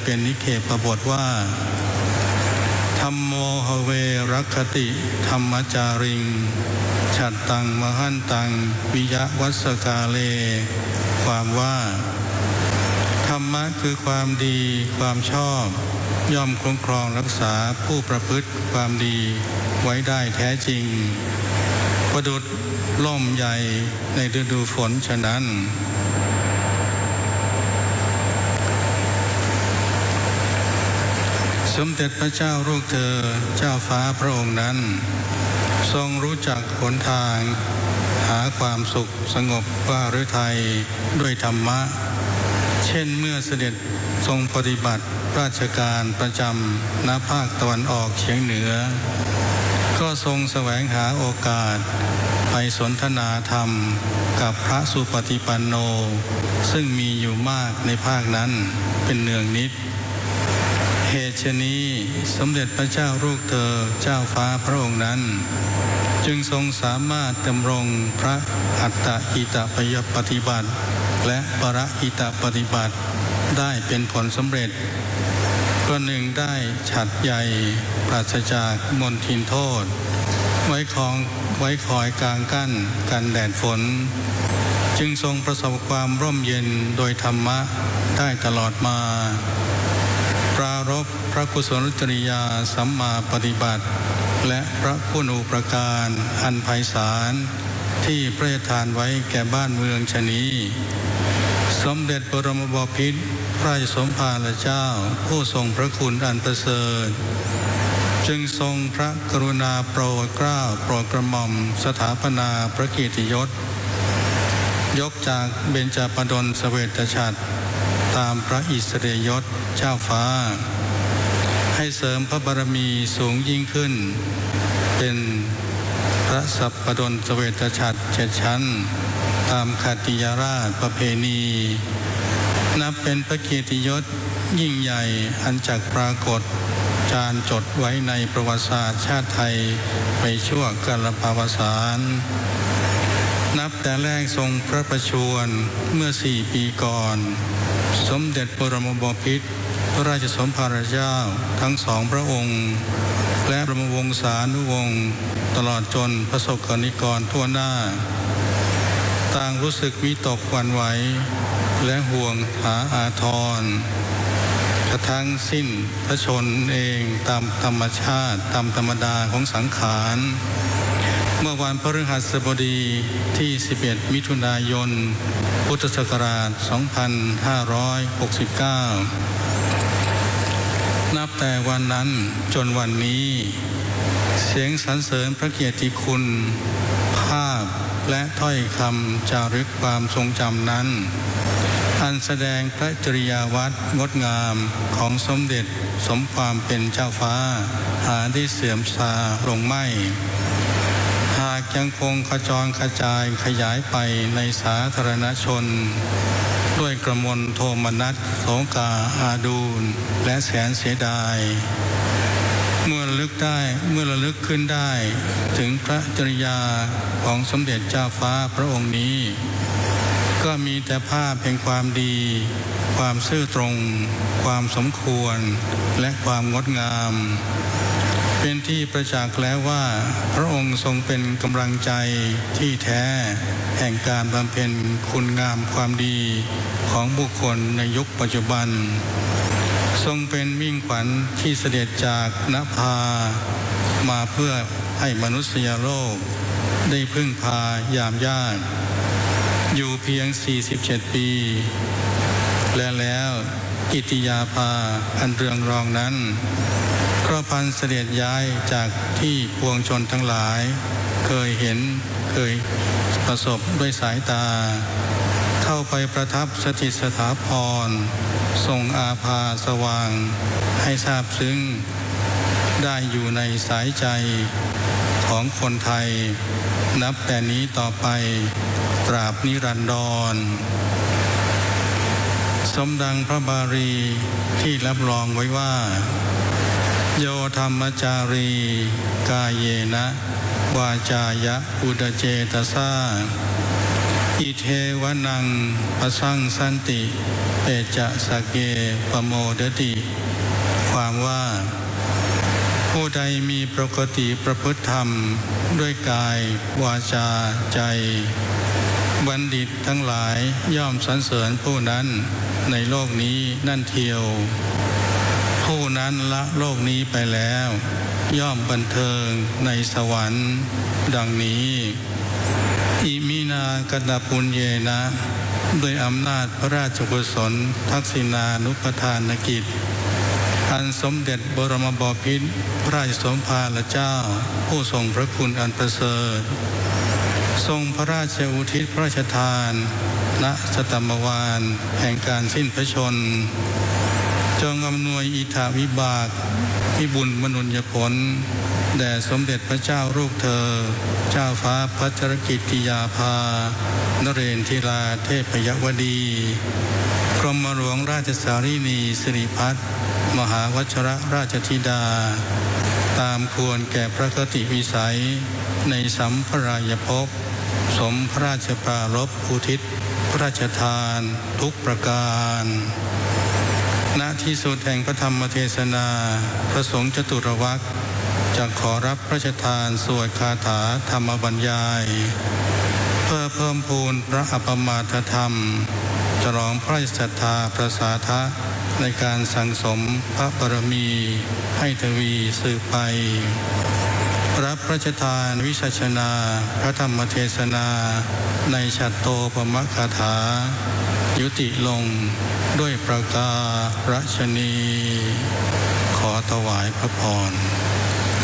เป็นนิเคปบทว่าธัมโมหเวรัคติธรรมจาริงฉัตตังมหันตังวิยวัสกาเลความว่าธรรมะคือความดีความชอบย่อมคุ้มครองรักษาผู้ประพฤติความดีไว้ได้แท้จริงประดุจล่มใหญ่ในฤดูฝนฉะนั้นสมเด็จพระเจ้าลูกเธอเจ้าฟ้าพระองค์นั้นทรงรู้จักหนทางหาความสุขสงบว่าฤทัยด้วยธรรมะเช่นเมื่อเสด็จทรงปฏิบัติราชการประจำณภาคตะวันออกเฉียงเหนือก็ทรงแสวงหาโอกาสไปสนทนาธรรมกับพระสุปฏิปันโนซึ่งมีอยู่มากในภาคนั้นเป็นเนืองนิดเหตุฉะนี้สมเด็จพระเจ้าลูกเธอเจ้าฟ้าพระองค์นั้นจึงทรงสามารถดำรงพระอัตตหิตปฏิบัติและปรหิตปฏิบัติได้เป็นผลสำเร็จประหนึ่งได้ฉัตรใหญ่ปราศจากมลทินโทษไว้คอยกลางกั้นกันแดดฝนจึงทรงประสบความร่มเย็นโดยธรรมะได้ตลอดมาปรารภพระกุศลจริยาสัมมาปฏิบัติและพระคุณูปการอันไพศาลที่พระราชทานไว้แก่บ้านเมืองชนี้สมเด็จบรมบพิตรพระราชสมภารเจ้าผู้ทรงพระคุณอันประเสริฐจึงทรงพระกรุณาโปรดเกล้าโปรดกระหม่อมสถาปนาพระเกียรติยศยกจากเบญจปฎลเสวตฉัตรตามพระอิสริยยศเจ้าฟ้าให้เสริมพระบารมีสูงยิ่งขึ้นเป็นพระสัปปฎลเสวตฉัตร7 ชั้นตามขัตติยราชประเพณีนับเป็นพระเกียรติยศยิ่งใหญ่อันจักปรากฏจารึกจดไว้ในประวัติศาสตร์ชาติไทยไปชั่วกาลปวสานนับแต่แรกทรงพระประชวรเมื่อ4 ปีก่อนสมเด็จบรมบพิตรพระราชสมภารเจ้าทั้ง2 พระองค์และบรมวงศานุวงศ์ตลอดจนประสบกนิกรทั่วหน้าต่างรู้สึกวิตกหวั่นไหวและห่วงหาอาทรกระทั่งสิ้นพระชนเองตามธรรมชาติตามธรรมดาของสังขารเมื่อวันพฤหัสบดีที่11 มิถุนายนพุทธศักราช 2569 นับแต่วันนั้นจนวันนี้เสียงสรรเสริญพระเกียรติคุณภาพและถ้อยคำจารึกความทรงจำนั้นอันแสดงพระจริยาวัดงดงามของสมเด็จสมความเป็นเจ้าฟ้าหาได้เสื่อมทราลงไม่หากยังคงขจรกระจายขยายไปในสาธารณชนด้วยกระมวลโทมนัสโศกาอาดูลและแสนเสียดายเมื่อระลึกขึ้นได้ถึงพระจริยาของสมเด็จเจ้าฟ้าพระองค์นี้ก็มีแต่ภาพแห่งความดีความซื่อตรงความสมควรและความงดงามเป็นที่ประจักษ์แล้วว่าพระองค์ทรงเป็นกำลังใจที่แท้แห่งการบำเพ็ญคุณงามความดีของบุคคลในยุคปัจจุบันทรงเป็นมิ่งขวัญที่เสด็จจากนภามาเพื่อให้มนุษยโลกได้พึ่งพายามยากอยู่เพียง47 ปีและแล้วกิติยาภาอันเรืองรองนั้นก็พันเสด็จย้ายจากที่ปวงชนทั้งหลายเคยเห็นเคยประสบด้วยสายตาเข้าไปประทับสถิตสถาพรทรงอาภาสว่างให้ทราบซึ้งได้อยู่ในสายใจของคนไทยนับแต่นี้ต่อไปตราบนิรันดรสมดังพระบาลีที่รับรองไว้ว่าโยธรรมจารีกายเยนะวาจายะอุดเจตสาอิเทวนังปสังสันติเอจะสเกปโมดติความว่าผู้ใดมีปกติประพฤติธรรมด้วยกายวาจาใจบัณฑิตทั้งหลายย่อมสรรเสริญผู้นั้นในโลกนี้นั่นเทียวผู้นั้นละโลกนี้ไปแล้วย่อมบันเทิงในสวรรค์ดังนี้อิมินากตปุญเยนะด้วยอำนาจพระราชกุศลทักษิณานุปทานกิจอันสมเด็จบรมบพิตรพระราชสมภารเจ้าผู้ทรงพระคุณอันประเสริฐทรงพระราชอุทิศพระราชทานณสตัมวาลแห่งการสิ้นพระชนม์จงอำนวยอิทธาวิบากวิบุญมนุญญผลแด่สมเด็จพระเจ้าลูกเธอเจ้าฟ้าพัชรกิติยาภานเรนทิราเทพยวดีกรมหลวงราชสารีนีสิริพัฒน์มหาวชรราชธิดาตามควรแก่พระคติวิสัยในสัมภรายภพสมพระราชปรารภอุทิศพระราชทานทุกประการณที่สุดแห่งพระธรรมเทศนาพระสงฆ์จตุรวรรคจะขอรับพระราชทานสวดคาถาธรรมบรรยายเพื่อเพิ่มพูนพระอัปมาทธรรมฉลองพระราชศรัทธาประสาทะในการสั่งสมพระบารมีให้ทวีสืบไปรับพระราชทานวิสัชนาพระธรรมเทศนาในฉัตโตปมคาถายุติลงด้วยประการฉนีขอถวายพระพร